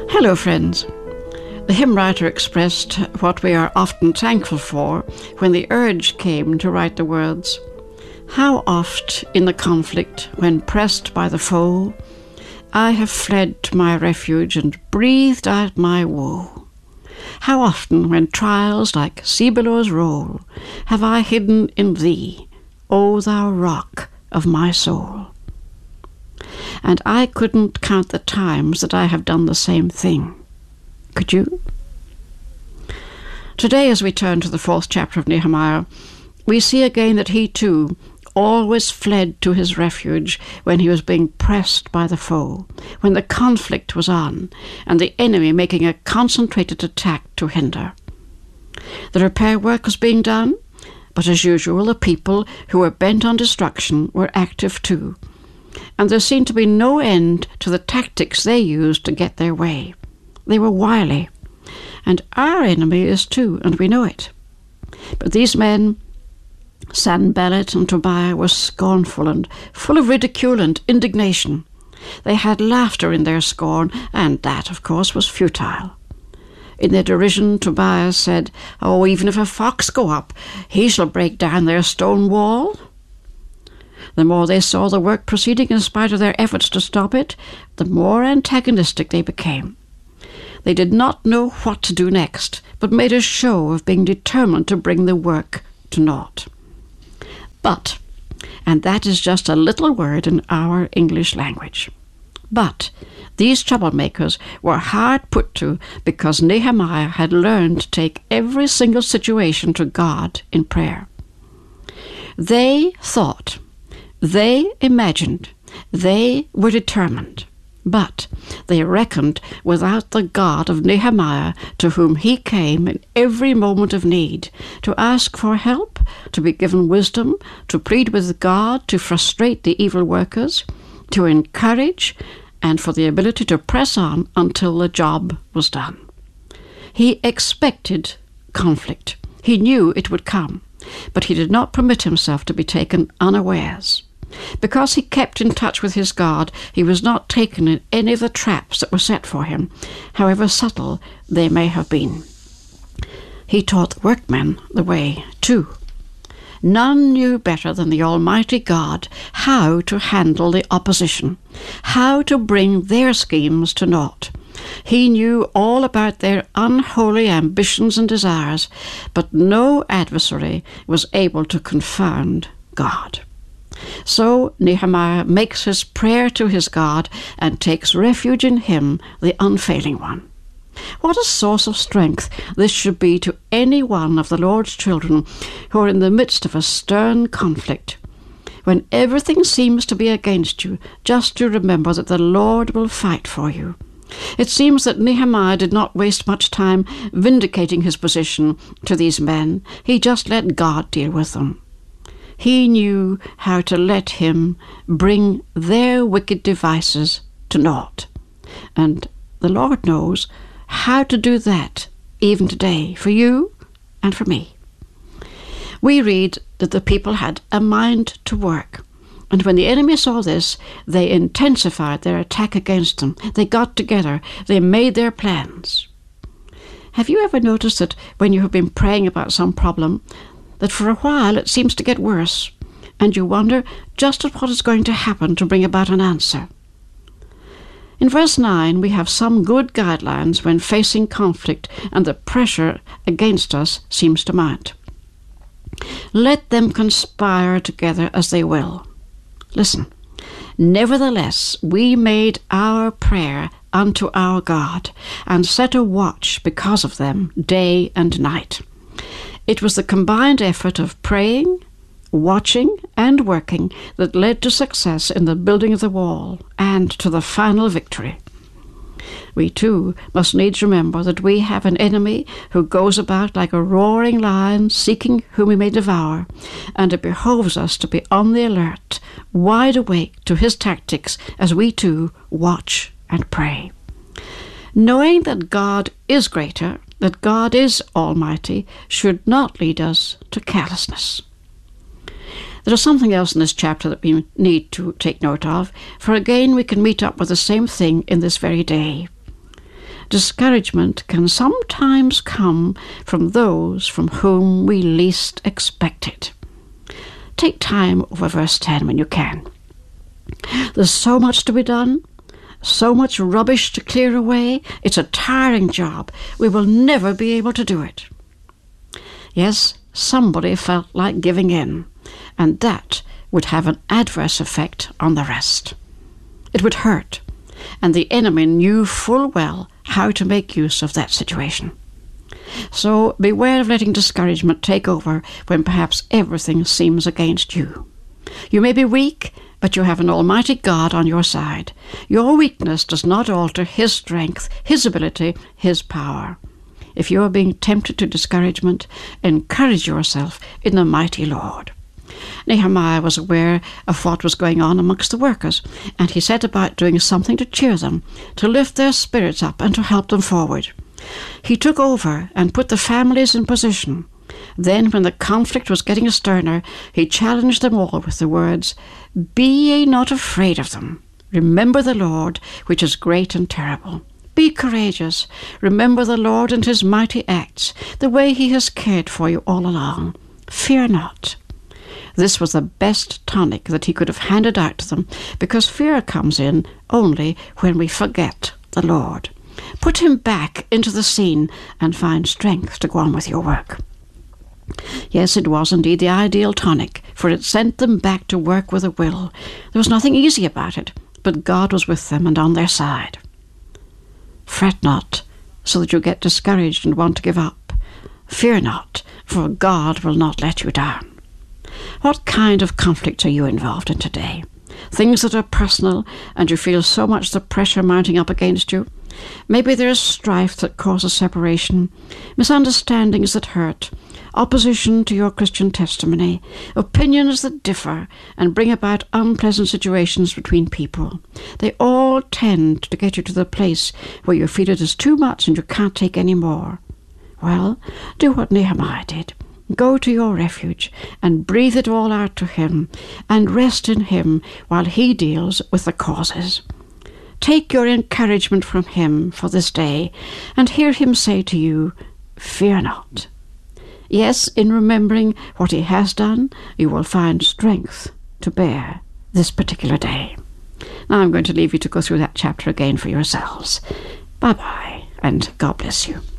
Hello, friends. The hymn writer expressed what we are often thankful for when the urge came to write the words, "How oft in the conflict, when pressed by the foe, I have fled to my refuge and breathed out my woe. How often, when trials like sea billows roll, have I hidden in thee, O thou rock of my soul." And I couldn't count the times that I have done the same thing. Could you? Today, as we turn to the 4th chapter of Nehemiah, we see again that he too always fled to his refuge when he was being pressed by the foe, when the conflict was on, and the enemy making a concentrated attack to hinder. The repair work was being done, but as usual the people who were bent on destruction were active too, and there seemed to be no end to the tactics they used to get their way. They were wily, and our enemy is too, and we know it. But these men, Sanballat and Tobiah, were scornful and full of ridicule and indignation. They had laughter in their scorn, and that, of course, was futile. In their derision, Tobiah said, "Oh, even if a fox go up, he shall break down their stone wall." The more they saw the work proceeding in spite of their efforts to stop it, the more antagonistic they became. They did not know what to do next, but made a show of being determined to bring the work to naught. But, and that is just a little word in our English language, but these troublemakers were hard put to because Nehemiah had learned to take every single situation to God in prayer. They thought, they imagined, they were determined, but they reckoned without the God of Nehemiah, to whom he came in every moment of need, to ask for help, to be given wisdom, to plead with God to frustrate the evil workers, to encourage, and for the ability to press on until the job was done. He expected conflict. He knew it would come, but he did not permit himself to be taken unawares. Because he kept in touch with his God, he was not taken in any of the traps that were set for him, however subtle they may have been. He taught the workmen the way, too. None knew better than the Almighty God how to handle the opposition, how to bring their schemes to naught. He knew all about their unholy ambitions and desires, but no adversary was able to confound God. So Nehemiah makes his prayer to his God and takes refuge in him, the unfailing one. What a source of strength this should be to any one of the Lord's children who are in the midst of a stern conflict. When everything seems to be against you, just to remember that the Lord will fight for you. It seems that Nehemiah did not waste much time vindicating his position to these men. He just let God deal with them. He knew how to let him bring their wicked devices to naught. And the Lord knows how to do that even today, for you and for me. We read that the people had a mind to work, and when the enemy saw this, they intensified their attack against them. They got together, they made their plans. Have you ever noticed that when you have been praying about some problem, that for a while it seems to get worse, and you wonder just what is going to happen to bring about an answer? In verse 9, we have some good guidelines when facing conflict and the pressure against us seems to mount. Let them conspire together as they will. Listen. Nevertheless, we made our prayer unto our God, and set a watch because of them day and night. It was the combined effort of praying, watching, and working that led to success in the building of the wall and to the final victory. We too must needs remember that we have an enemy who goes about like a roaring lion seeking whom he may devour, and it behoves us to be on the alert, wide awake to his tactics as we too watch and pray. Knowing that God is greater, that God is almighty, should not lead us to carelessness. There is something else in this chapter that we need to take note of, for again we can meet up with the same thing in this very day. Discouragement can sometimes come from those from whom we least expect it. Take time over verse 10 when you can. There's so much to be done, so much rubbish to clear away. It's a tiring job. We will never be able to do it. Yes, somebody felt like giving in, and that would have an adverse effect on the rest. It would hurt, and the enemy knew full well how to make use of that situation. So beware of letting discouragement take over when perhaps everything seems against you. You may be weak, but you have an almighty God on your side. Your weakness does not alter His strength, His ability, His power. If you are being tempted to discouragement, encourage yourself in the mighty Lord. Nehemiah was aware of what was going on amongst the workers, and he set about doing something to cheer them, to lift their spirits up and to help them forward. He took over and put the families in position. Then, when the conflict was getting sterner, he challenged them all with the words, "Be ye not afraid of them. Remember the Lord, which is great and terrible. Be courageous. Remember the Lord and His mighty acts, the way He has cared for you all along. Fear not." This was the best tonic that he could have handed out to them, because fear comes in only when we forget the Lord. Put Him back into the scene and find strength to go on with your work. Yes, it was indeed the ideal tonic, for it sent them back to work with a will. There was nothing easy about it, but God was with them and on their side. Fret not, so that you get discouraged and want to give up. Fear not, for God will not let you down. What kind of conflicts are you involved in today? Things that are personal and you feel so much the pressure mounting up against you? Maybe there's strife that causes separation, misunderstandings that hurt, opposition to your Christian testimony, opinions that differ and bring about unpleasant situations between people. They all tend to get you to the place where you feel it is too much and you can't take any more. Well, do what Nehemiah did. Go to your refuge and breathe it all out to Him and rest in Him while He deals with the causes. Take your encouragement from Him for this day and hear Him say to you, "Fear not." Yes, in remembering what He has done, you will find strength to bear this particular day. Now I'm going to leave you to go through that chapter again for yourselves. Bye-bye, and God bless you.